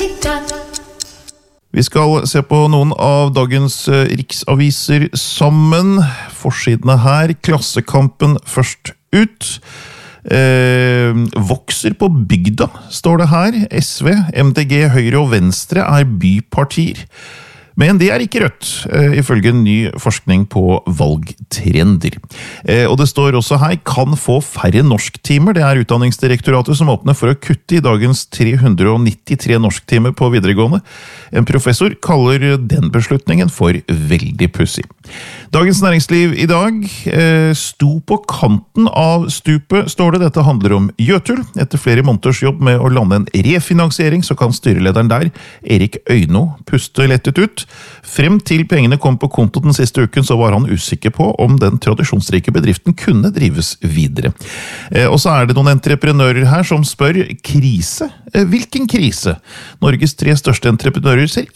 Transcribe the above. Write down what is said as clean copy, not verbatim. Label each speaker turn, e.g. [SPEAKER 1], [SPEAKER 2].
[SPEAKER 1] Vi skal se på noen av dagens riksaviser sammen. Forsidene her, Klassekampen først ut. Vokser på bygda, står det her. SV, MDG, Høyre og Venstre er bypartier. Men det er ikke Rødt, ifølge en ny forskning på valgtrender. Og det står også her, kan få færre norsktimer. Det er Utdanningsdirektoratet som åpner for å kutte i dagens 393 norsktimer på videregående. En professor kaller den beslutningen for veldig pussig. Dagens Næringsliv i dag sto på kanten av stupet, står det. Dette handler om Jøtul. Etter flere måneders jobb med å lande en refinansiering, så kan styrelederen der, Erik Øyno, puste lettet ut. Frem til pengene kom på konto den siste uken, så var han usikker på om den tradisjonsrike bedriften kunne drives videre. Og så er det noen entreprenører her som spør, krise? Hvilken krise? Norges 3 største entreprenører ser